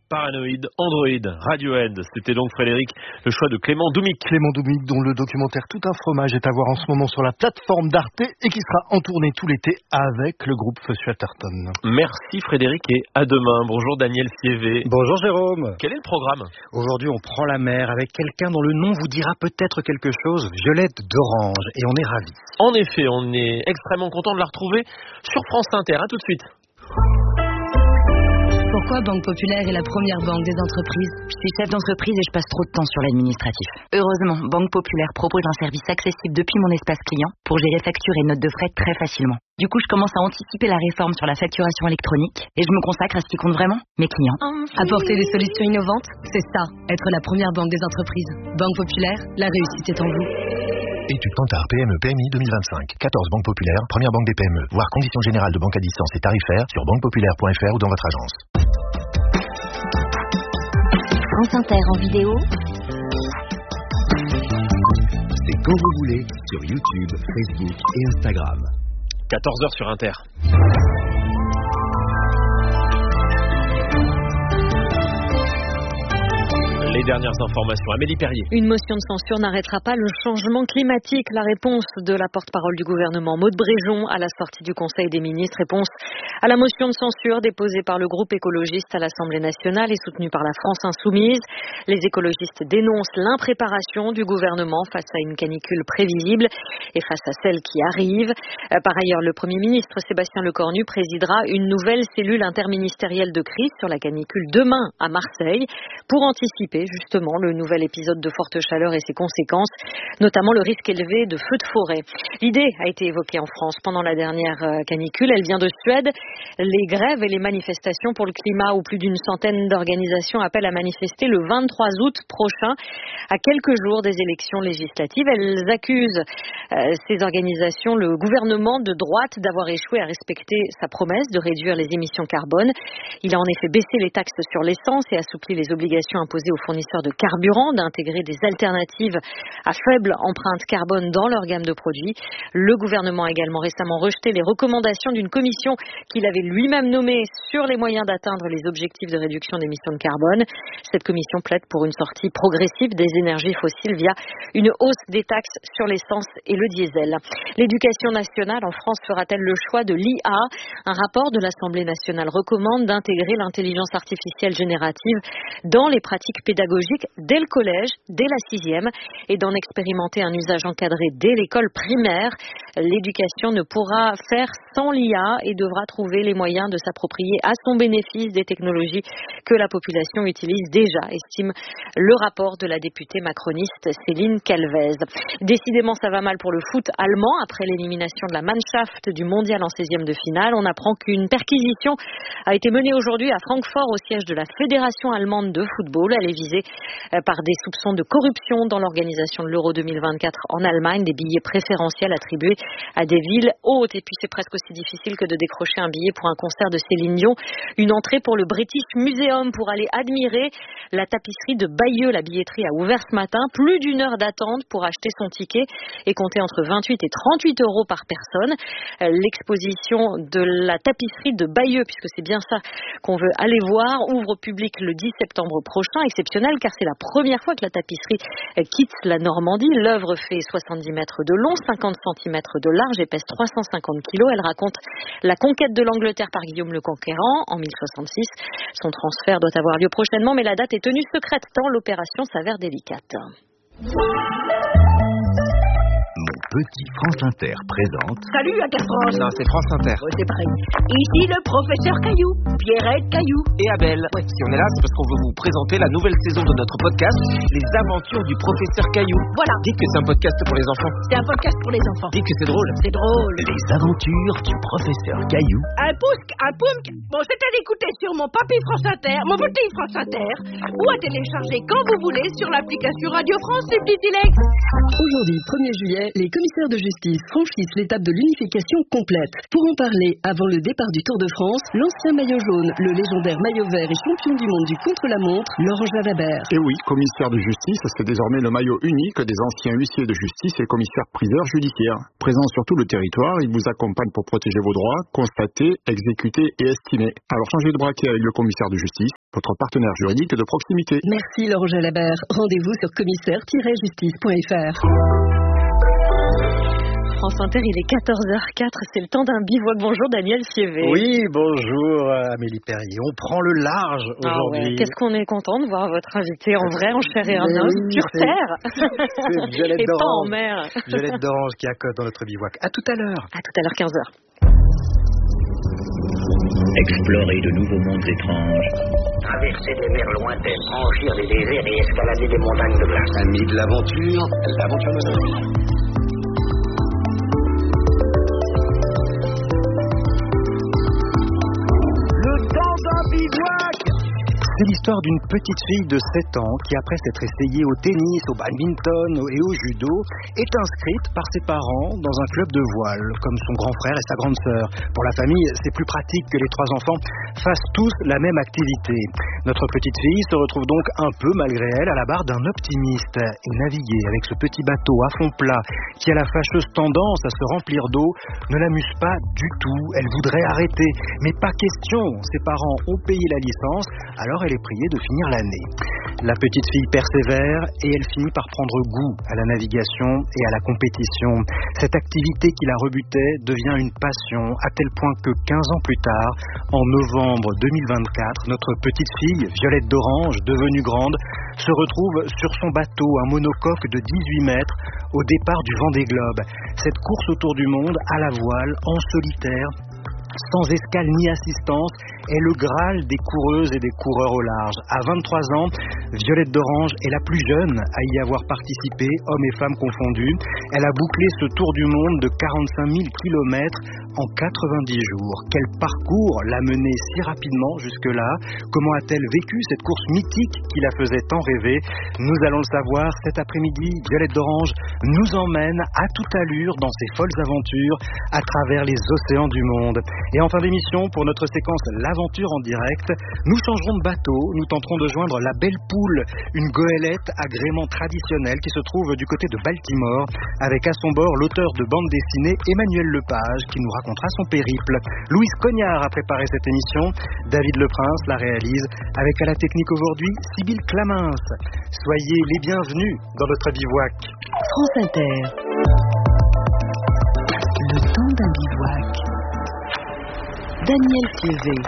Paranoïde, Android, Radiohead, c'était donc Frédéric, le choix de Clément Doumic. Clément Doumic, dont le documentaire Tout un fromage est à voir en ce moment sur la plateforme d'Arte et qui sera en tournée tout l'été avec le groupe Feu Chatterton. Merci Frédéric et à demain. Bonjour Daniel Fievé. Bonjour Jérôme. Quel est le programme ? Aujourd'hui on prend la mer avec quelqu'un dont le nom vous dira peut-être quelque chose, Violette d'Orange, et on est ravis. En effet, on est extrêmement content de la retrouver sur France Inter. À tout de suite. Pourquoi Banque Populaire est la première banque des entreprises ? Je suis chef d'entreprise et je passe trop de temps sur l'administratif. Heureusement, Banque Populaire propose un service accessible depuis mon espace client pour gérer factures et notes de frais très facilement. Du coup, je commence à anticiper la réforme sur la facturation électronique et je me consacre à ce qui compte vraiment, mes clients. Apporter des solutions innovantes, c'est ça, être la première banque des entreprises. Banque Populaire, la réussite est en vous. Étude Kantar PME PMI 2025. 14 banques populaires, première banque des PME. Voir conditions générales de banque à distance et tarifaires sur banquepopulaire.fr ou dans votre agence. France Inter en vidéo. C'est quand vous voulez sur YouTube, Facebook et Instagram. 14h sur Inter. Les dernières informations. Amélie Perrier. Une motion de censure n'arrêtera pas le changement climatique. La réponse de la porte-parole du gouvernement, Maud Bréjon, à la sortie du Conseil des ministres. Réponse à la motion de censure déposée par le groupe écologiste à l'Assemblée nationale et soutenue par la France insoumise. Les écologistes dénoncent l'impréparation du gouvernement face à une canicule prévisible et face à celle qui arrive. Par ailleurs, le Premier ministre Sébastien Lecornu présidera une nouvelle cellule interministérielle de crise sur la canicule demain à Marseille pour anticiper justement le nouvel épisode de forte chaleur et ses conséquences, notamment le risque élevé de feux de forêt. L'idée a été évoquée en France pendant la dernière canicule. Elle vient de Suède. Les grèves et les manifestations pour le climat, où plus d'une centaine d'organisations appellent à manifester le 23 août prochain, à quelques jours des élections législatives. Elles accusent ces organisations, le gouvernement de droite, d'avoir échoué à respecter sa promesse de réduire les émissions carbone. Il a en effet baissé les taxes sur l'essence et assoupli les obligations imposées aux fournisseurs de carburant d'intégrer des alternatives à faible empreinte carbone dans leur gamme de produits. Le gouvernement a également récemment rejeté les recommandations d'une commission qu'il avait lui-même nommée sur les moyens d'atteindre les objectifs de réduction d'émissions de carbone. Cette commission plaide pour une sortie progressive des énergies fossiles via une hausse des taxes sur l'essence et le diesel. L'éducation nationale en France fera-t-elle le choix de l'IA ? Un rapport de l'Assemblée nationale recommande d'intégrer l'intelligence artificielle générative dans les pratiques pédagogiques dès le collège, dès la 6e, et d'en expérimenter un usage encadré dès l'école primaire. L'éducation ne pourra faire sans l'IA et devra trouver les moyens de s'approprier à son bénéfice des technologies que la population utilise déjà, estime le rapport de la députée macroniste Céline Calvez. Décidément, ça va mal pour le foot allemand. Après l'élimination de la Mannschaft du mondial en 16e de finale, on apprend qu'une perquisition a été menée aujourd'hui à Francfort, au siège de la Fédération allemande de football. Elle est visée par des soupçons de corruption dans l'organisation de l'Euro 2024 en Allemagne, des billets préférentiels attribués à des villes hautes. Et puis c'est presque aussi difficile que de décrocher un billet pour un concert de Céline Dion. Une entrée pour le British Museum pour aller admirer la tapisserie de Bayeux. La billetterie a ouvert ce matin. Plus d'une heure d'attente pour acheter son ticket et compter entre 28 et 38 euros par personne. L'exposition de la tapisserie de Bayeux, puisque c'est bien ça qu'on veut aller voir, ouvre au public le 10 septembre prochain. Exceptionnel car c'est la première fois que la tapisserie quitte la Normandie. L'œuvre fait 70 mètres de long, 50 cm de large et pèse 350 kg. Elle raconte la conquête de l'Angleterre par Guillaume le Conquérant en 1066. Son transfert doit avoir lieu prochainement, mais la date est tenue secrète tant l'opération s'avère délicate. Mon petit France Inter présente... Salut à France. Non, c'est France Inter. Ouais, c'est pareil. Ici le professeur Caillou, Pierrette Caillou. Et Abel. Ouais, si on est là, c'est parce qu'on veut vous présenter la nouvelle saison de notre podcast, Les Aventures du professeur Caillou. Voilà. Dites que c'est un podcast pour les enfants. C'est un podcast pour les enfants. Dites que c'est drôle. C'est drôle. Les Aventures du professeur Caillou. Un pousque, un poumque. Bon, c'est à l'écouter sur mon papy France Inter, mon petit France Inter, ou à télécharger quand vous voulez sur l'application Radio France et Petit Dilex. Aujourd'hui, 1er juillet, les comités commissaires de justice franchissent l'étape de l'unification complète. Pour en parler, avant le départ du Tour de France, l'ancien maillot jaune, le légendaire maillot vert et champion du monde du contre-la-montre, Laurent Jalabert. Et oui, commissaire de justice, c'est désormais le maillot unique des anciens huissiers de justice et commissaires priseurs judiciaires. Présents sur tout le territoire, ils vous accompagnent pour protéger vos droits, constater, exécuter et estimer. Alors changez de braquet avec le commissaire de justice, votre partenaire juridique de proximité. Merci Laurent Jalabert. Rendez-vous sur commissaire-justice.fr. France Inter, il est 14h04, c'est le temps d'un bivouac. Bonjour Daniel Sievé. Oui, bonjour Amélie Perrier. On prend le large aujourd'hui. Ouais. Qu'est-ce qu'on est content de voir votre invité en vrai, en chair et en os, sur terre. C'est Violette et d'Orange. Pas en mer. Violette d'Orange qui accote dans notre bivouac. À tout à l'heure. À tout à l'heure, 15h. Explorer de nouveaux mondes étranges. Traverser des mers lointaines, franchir des déserts et escalader des montagnes de glace. Ami de l'aventure, l'aventure de l'homme. C'est l'histoire d'une petite fille de 7 ans qui, après s'être essayée au tennis, au badminton et au judo, est inscrite par ses parents dans un club de voile, comme son grand frère et sa grande sœur. Pour la famille, c'est plus pratique que les 3 enfants fassent tous la même activité. Notre petite fille se retrouve donc un peu, malgré elle, à la barre d'un optimiste. Et naviguer avec ce petit bateau à fond plat, qui a la fâcheuse tendance à se remplir d'eau, ne l'amuse pas du tout. Elle voudrait arrêter, mais pas question. Ses parents ont payé la licence, alors elle est priée de finir l'année. La petite fille persévère et elle finit par prendre goût à la navigation et à la compétition. Cette activité qui la rebutait devient une passion, à tel point que 15 ans plus tard, en novembre 2024, notre petite fille, Violette d'Orange, devenue grande, se retrouve sur son bateau, un monocoque de 18 mètres, au départ du Vendée Globe. Cette course autour du monde, à la voile, en solitaire, sans escale ni assistance, est le Graal des coureuses et des coureurs au large. À 23 ans, Violette d'Orange est la plus jeune à y avoir participé, hommes et femmes confondus. Elle a bouclé ce tour du monde de 45 000 kilomètres en 90 jours. Quel parcours l'a menée si rapidement jusque-là? Comment a-t-elle vécu cette course mythique qui la faisait tant rêver? Nous allons le savoir cet après-midi. Violette d'Orange nous emmène à toute allure dans ses folles aventures à travers les océans du monde. Et en fin d'émission, pour notre séquence L'Aventure en direct, nous changerons de bateau, nous tenterons de joindre la Belle Poule, une goélette agrément traditionnelle qui se trouve du côté de Baltimore, avec à son bord l'auteur de bande dessinée Emmanuel Lepage, qui nous racontera son périple. Louise Cognard a préparé cette émission, David Leprince la réalise, avec à la technique aujourd'hui Sybille Clamins. Soyez les bienvenus dans notre bivouac. France Inter. Le temps d'un bivouac. Daniel Sievé.